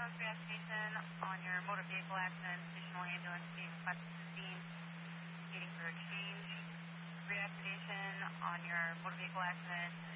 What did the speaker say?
County reactivation on your motor vehicle accident. Additional ambulance being requested to the scene. Waiting for exchange. Reactivation on your motor vehicle accident.